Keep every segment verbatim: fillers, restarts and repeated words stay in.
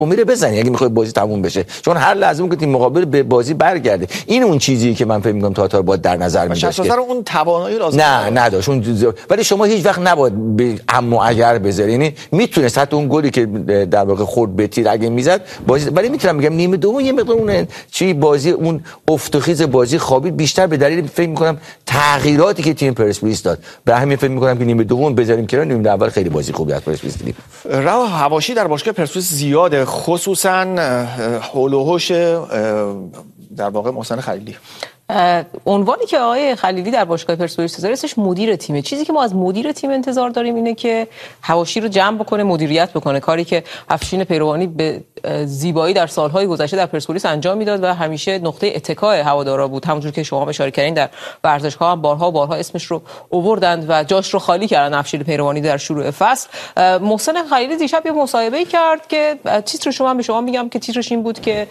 میره بزنی اگه میخوای بازی تموم بشه، چون هر لحظه ممکنه تیم مقابل به بازی برگرده. این اون چیزی که من فکر می‌کنم تاتار باید در نظر می‌داشت که اون توانایی لازم نه نداشت اون، ولی شما هیچ وقت نباید به اما اگر بذاری. یعنی میتونست حتی اون گلی که در واقع خورد به تیر اگه میزد بازی، ولی میتونم بگم نیمه دوم یه مقدار اون چی بازی اون افت و خیز بازی خوابید، بیشتر به دلیل فکر می‌کنم تغییراتی که تیم پرسپولیس داد. به همین فکر می‌کنم که نیمه دوم بذاریم کنار، نیمه اول خیلی بازی خوبی از پرسپولیس دیدیم. راه حواشی در باشگاه پرسپولیس زیاده، خصوصا حول و حوش در واقع محسن خلیلی. عنوانی که آقای خلیلی در باشگاه پرسپولیس داره اسمش مدیر تیمه. چیزی که ما از مدیر تیم انتظار داریم اینه که حواشی رو جمع بکنه، مدیریت بکنه، کاری که افشین پیروانی به زیبایی در سالهای گذشته در پرسپولیس انجام میداد و همیشه نقطه اتکای هوادارا بود. همونجور که شما اشاره کردین در ورزشگاه هم بارها بارها اسمش رو آوردند و جاش رو خالی کردن افشین پیروانی در شروع فصل. محسن خلیلی دیشب یه مصاحبه کرد که تیتر شما به شما میگم که تیترش این بود که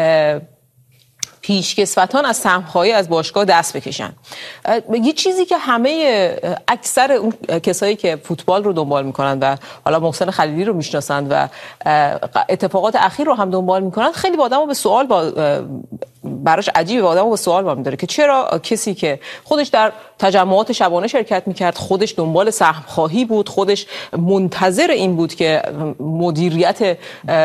پیشکسوتان از سهم‌خواهی از باشگاه دست بکشن. یه چیزی که همه اکثر اون کسایی که فوتبال رو دنبال میکنن و حالا محسن خلیلی رو میشناسند و اتفاقات اخیر رو هم دنبال میکنن، خیلی با آدمو به سوال با براش عجیبه، با آدمو به سوال با می‌داره که چرا کسی که خودش در تجمعات شبانه شرکت میکرد، خودش دنبال سهم‌خواهی بود، خودش منتظر این بود که مدیریت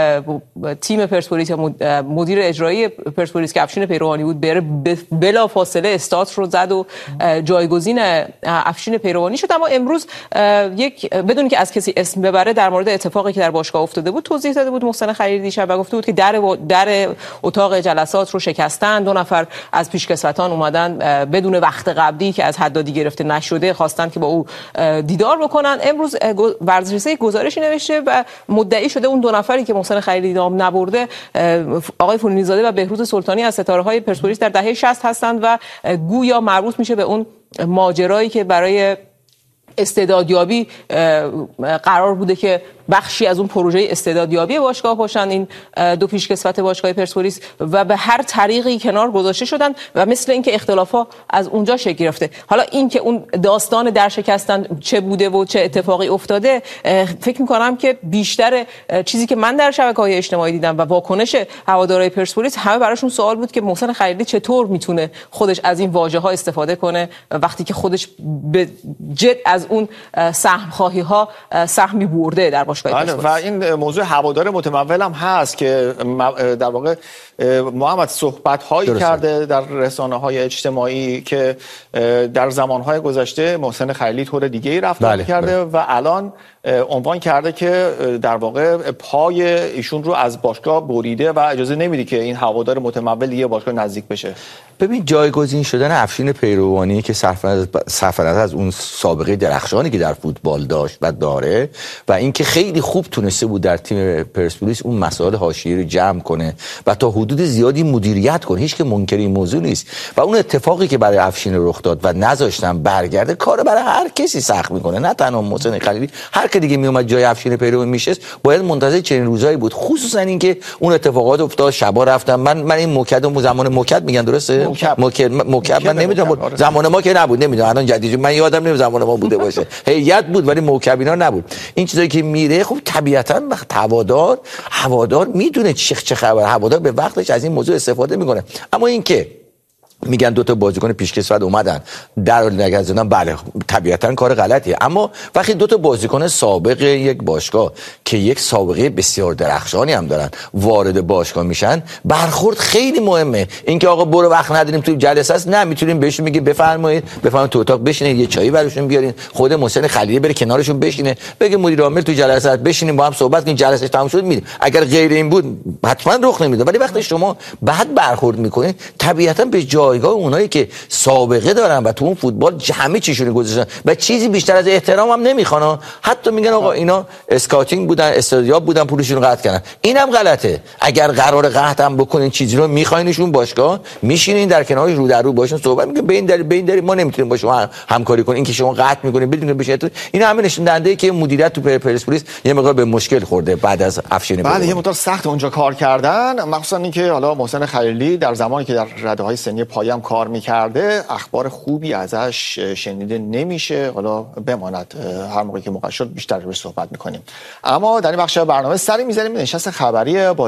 تیم پرسپولیس یا مدیر اجرایی پرسپولیس که افشین پیروانی بود بره بلا فاصله استارت رو زد و جایگزین افشین پیروانی شد. اما امروز یک بدون که از کسی اسم ببره در مورد اتفاقی که در باشگاه افتاده بود توضیح داده بود محسن خلیلی دیشب و گفته بود که در در اتاق جلسات رو شکستن، دو نفر از پیشکسوتان اومدن بدون وقت قبلی که از حدادی گرفته نشده خواستن که با او دیدار بکنن. امروز ورزشرسه گزارشی نوشته و مدعی شده اون دو نفری که محسن خلیلی نام نبرده آقای فولینی زاده و بهروز سلطانی از ستاره‌های پرسپولیس در دهه شصت هستند و گویا مربوط میشه به اون ماجرایی که برای استعدادیابی قرار بوده که بخشی از اون پروژه استعدادیابی باشگاه باشن این دو پیشکسوت باشگاه پرسپولیس و به هر طریقی کنار گذاشته شدن و مثل اینکه اختلافا از اونجا شکل گرفته. حالا این که اون داستان در شکستن چه بوده و چه اتفاقی افتاده، فکر می‌کنم که بیشتر چیزی که من در شبکه‌های اجتماعی دیدم و واکنش هوادارهای پرسپولیس همه براشون سوال بود که محسن خلیلی چطور میتونه خودش از این واژه‌ها استفاده کنه وقتی که خودش به جد از اون سهم‌خواهی‌ها سهمی برده در باشگاه پرسپولیس. و این موضوع هوادار متمول هم هست که در واقع محمد صحبت‌هایی کرده در رسانه‌های اجتماعی که در زمان‌های گذشته محسن خلیلی طور دیگه‌ای رفتار بله، کرده بله. و الان عنوان کرده که در واقع پای ایشون رو از باشگاه بریده و اجازه نمیده که این هوادار متمول دیگه باشگاه نزدیک بشه. ببین جایگزین شدن افشین پیروانی که صرف نظر از اون سابقه درخشانی که در فوتبال داشت و داره و اینکه خیلی خوب تونسته بود در تیم پرسپولیس اون مسائل حاشیه‌ای رو جمع کنه و تا حدود زیادی مدیریت کنه، هیچ که منکر این موضوع نیست و اون اتفاقی که برای افشین رخ داد و نذاشتن برگرده کار برای هر کسی سخت میکنه، نه تنها محسن خلیلی، هر که دیگه میومد جای افشین پیروانی میشست باید منتظر چنین روزایی بود، خصوصا اینکه اون اتفاقات افتاد، شبا رفتم من من این موکد و زمان موکد میگن درسته موکد موکد من نمیدونم زمان ما که نبود، نمیدونم الان جدید من یادم نمیاد زمان ما بوده باشه، هیئت بود ولی موکب اینا نبود. این چیزایی که میره خب طبیعتا هوادار هوادار میدونه چه چه خبر، هوادار به وقتش از این موضوع استفاده میکنه. اما اینکه میگن دو تا بازیکن پیشکسوت اومدن در نگذاشتن، بله طبیعتا کار غلطیه، اما وقتی دو تا بازیکن سابق یک باشگاه که یک سابقه بسیار درخشانی هم دارن وارد باشگاه میشن، برخورد خیلی مهمه. اینکه آقا برو وقت نداریم تو جلسه است، نه میتونیم بهشون میگه بفرمایید بفرمایید تو اتاق بشینید یه چایی براشون بیارین، خود محسن خلیلی بره کنارشون بشینه بگه مدیر عامل تو جلسه است بشینیم با هم صحبت کنیم، جلسه تموم شد میریم. اگر غیر این بود حتما رخ نمیده، ولی وقتی شما بعد برخورد میکنین طبیعتا به جایگاه اونایی که سابقه دارن و تو اون فوتبال همه چیشون گذاشتن و چیزی بیشتر از احترام هم نمیخوان، حتی میگن آقا اینا اسکاتینگ بودن استادیاب بودن پولشون رو قطع کردن. اینم غلطه. اگر قرار قطع هم بکنین چیزی رو میخواینشون باشگاه میشینین در کنارش رو در رو باشون صحبت میکنین، به این دلیل به این دلیل ما نمیتونیم با شما هم همکاری کنیم. اینکه شما قطع میکنین بدون بشه این همه نشون دهنده که مدیریت تو پرسپولیس یه مقدار به مشکل خورده بعد از افشین. بله یه مقدار سخت اونجا کار کردن، مخصوصا اینکه حالا محسن خلیلی در زمانی که در رده‌های سنی پایه دفاعی هم کار میکرده، اخبار خوبی ازش شنیده نمیشه. حالا بماند هر موقعی که موقع شد بیشتر روش صحبت میکنیم. اما در این بخش برنامه سری میزنیم نشست خبری با